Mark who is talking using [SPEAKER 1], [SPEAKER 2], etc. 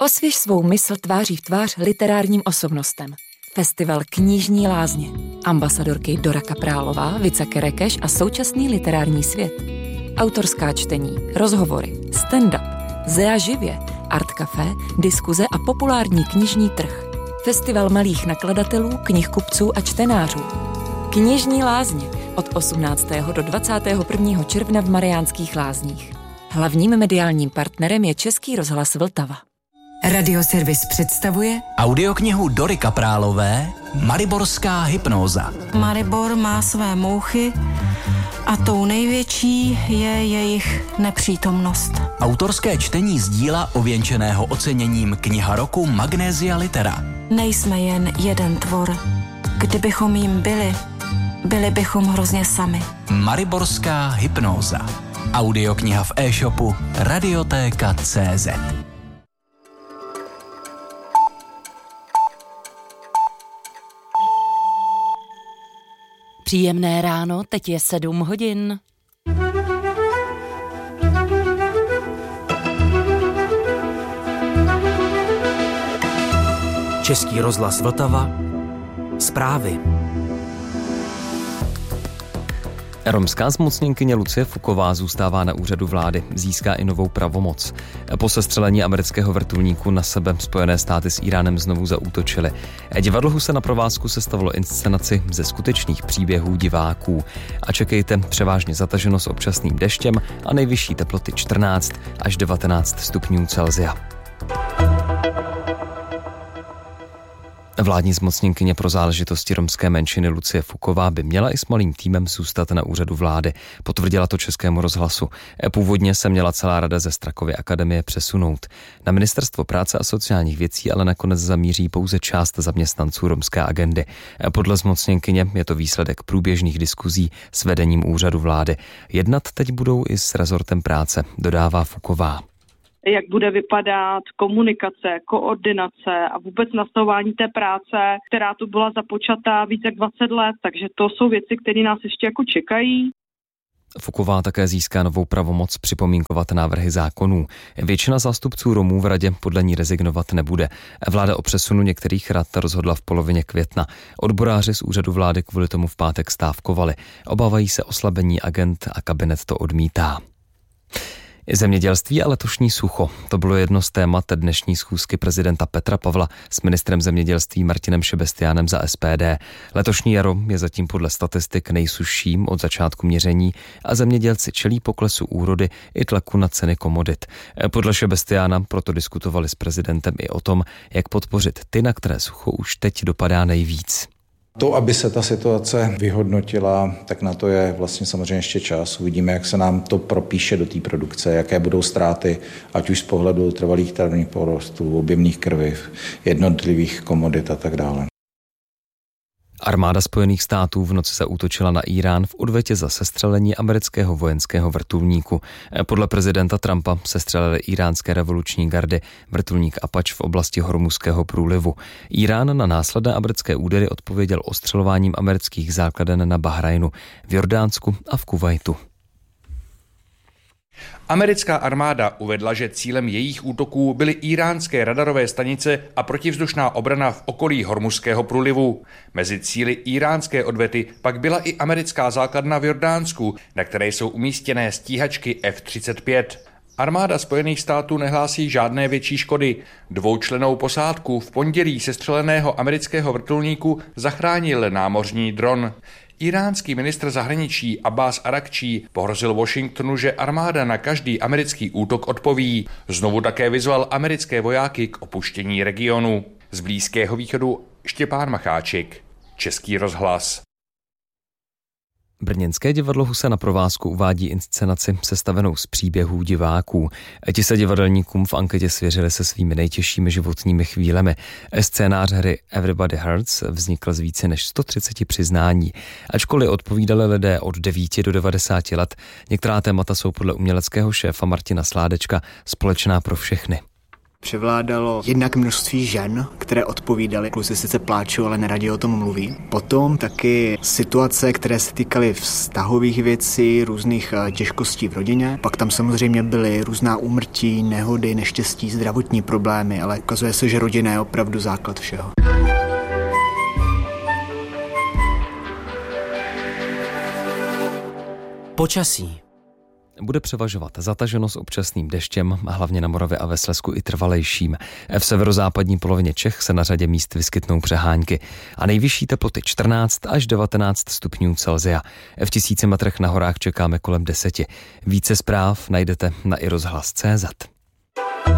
[SPEAKER 1] Osvěž svou mysl tváří v tvář literárním osobnostem. Festival Knižní lázně. Ambasadorky Dora Kaprálová, Vica Kerekeš a současný literární svět. Autorská čtení, rozhovory, stand-up, Zea živě, art café, diskuze a populární knižní trh. Festival malých nakladatelů, knihkupců a čtenářů. Knižní lázně od 18. do 21. června v Mariánských Lázních. Hlavním mediálním partnerem je Český rozhlas Vltava.
[SPEAKER 2] Radioservis představuje
[SPEAKER 3] audioknihu Dory Kaprálové Mariborská hypnóza.
[SPEAKER 4] Maribor má své mouchy a tou největší je jejich nepřítomnost.
[SPEAKER 3] Autorské čtení z díla ověnčeného oceněním Kniha roku Magnesia Litera.
[SPEAKER 4] Nejsme jen jeden tvor. Kdybychom jim byli bychom hrozně sami.
[SPEAKER 3] Mariborská hypnóza. Audiokniha v e-shopu Radiotéka.cz.
[SPEAKER 1] Příjemné ráno, teď je 7 hodin.
[SPEAKER 5] Český rozhlas Vltava. Zprávy.
[SPEAKER 6] Romská zmocněnkyně Lucie Fuková zůstává na úřadu vlády, získá i novou pravomoc. Po sestřelení amerického vrtulníku na sebe Spojené státy s Íránem znovu zaútočily. Divadlo Husa na provázku sestavilo inscenaci ze skutečných příběhů diváků. A čekejte převážně zataženo s občasným deštěm a nejvyšší teploty 14 až 19 stupňů Celsia. Vládní zmocněnkyně pro záležitosti romské menšiny Lucie Fuková by měla i s malým týmem zůstat na úřadu vlády. Potvrdila to Českému rozhlasu. Původně se měla celá rada ze Strakovy akademie přesunout. Na Ministerstvo práce a sociálních věcí ale nakonec zamíří pouze část zaměstnanců romské agendy. Podle zmocněnkyně je to výsledek průběžných diskuzí s vedením úřadu vlády. Jednat teď budou i s rezortem práce, dodává Fuková.
[SPEAKER 7] Jak bude vypadat komunikace, koordinace a vůbec nastavování té práce, která tu byla započatá více jak 20 let, takže to jsou věci, které nás ještě jako čekají.
[SPEAKER 6] Fuková také získá novou pravomoc připomínkovat návrhy zákonů. Většina zástupců Romů v radě podle ní rezignovat nebude. Vláda o přesunu některých rad rozhodla v polovině května. Odboráři z úřadu vlády kvůli tomu v pátek stávkovali. Obávají se oslabení agend a kabinet to odmítá. Zemědělství a letošní sucho. To bylo jedno z témat dnešní schůzky prezidenta Petra Pavla s ministrem zemědělství Martinem Šebestiánem za SPD. Letošní jaro je zatím podle statistik nejsušším od začátku měření a zemědělci čelí poklesu úrody i tlaku na ceny komodit. Podle Šebestiána proto diskutovali s prezidentem i o tom, jak podpořit ty, na které sucho už teď dopadá nejvíc.
[SPEAKER 8] To, aby se ta situace vyhodnotila, tak na to je vlastně samozřejmě ještě čas. Uvidíme, jak se nám to propíše do té produkce, jaké budou ztráty, ať už z pohledu trvalých travních porostů, objemných krviv, jednotlivých komodit a tak dále.
[SPEAKER 6] Armáda Spojených států v noci zaútočila na Írán v odvetě za sestřelení amerického vojenského vrtulníku. Podle prezidenta Trumpa sestřelili íránské revoluční gardy vrtulník Apache v oblasti Hormuzského průlivu. Írán na následné americké údery odpověděl ostřelováním amerických základen na Bahrajnu, v Jordánsku a v Kuvajtu.
[SPEAKER 9] Americká armáda uvedla, že cílem jejich útoků byly íránské radarové stanice a protivzdušná obrana v okolí Hormuzského průlivu. Mezi cíli íránské odvety pak byla i americká základna v Jordánsku, na které jsou umístěné stíhačky F-35. Armáda Spojených států nehlásí žádné větší škody. Dvoučlennou posádku v pondělí sestřeleného amerického vrtulníku zachránil námořní dron. Iránský ministr zahraničí Abbas Arakčí pohrozil Washingtonu, že armáda na každý americký útok odpoví. Znovu také vyzval americké vojáky k opuštění regionu. Z Blízkého východu Štěpán Macháček, Český rozhlas.
[SPEAKER 6] Brněnské divadlo Husa na provázku uvádí inscenaci sestavenou z příběhů diváků. Ti se divadelníkům v anketě svěřili se svými nejtěžšími životními chvílemi. Scénář hry Everybody Hurts vznikl z více než 130 přiznání. Ačkoliv odpovídali lidé od 9 do 90 let, některá témata jsou podle uměleckého šéfa Martina Sládečka společná pro všechny.
[SPEAKER 10] Převládalo jednak množství žen, které odpovídaly. Kluci sice pláčou, ale neradi o tom mluví. Potom taky situace, které se týkaly vztahových věcí, různých těžkostí v rodině. Pak tam samozřejmě byly různá úmrtí, nehody, neštěstí, zdravotní problémy, ale ukazuje se, že rodina je opravdu základ všeho.
[SPEAKER 5] Počasí.
[SPEAKER 6] Bude převažovat zataženost občasným deštěm, a hlavně na Moravě a ve Slezsku i trvalejším. V severozápadní polovině Čech se na řadě míst vyskytnou přehánky a nejvyšší teploty 14 až 19 stupňů Celsia. V 1000 metrech na horách čekáme kolem 10. Více zpráv najdete na iRozhlas.cz.